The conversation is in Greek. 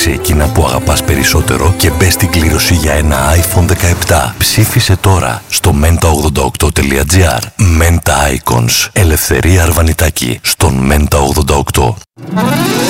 Επέλεξε εκείνα που αγαπάς περισσότερο και μπες στην κλήρωση για ένα iPhone 17. Ψήφισε τώρα στο menta88.gr. Menta Icons. Ελευθερία Αρβανιτάκη στον Menta 88.